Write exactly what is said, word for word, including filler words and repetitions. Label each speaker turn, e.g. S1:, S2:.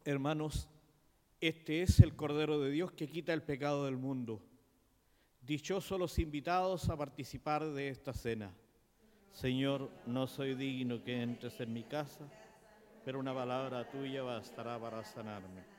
S1: Hermanos, este es el Cordero de Dios que quita el pecado del mundo. Dichosos los invitados a participar de esta cena. Señor, no soy digno que entres en mi casa, pero una palabra tuya bastará para sanarme.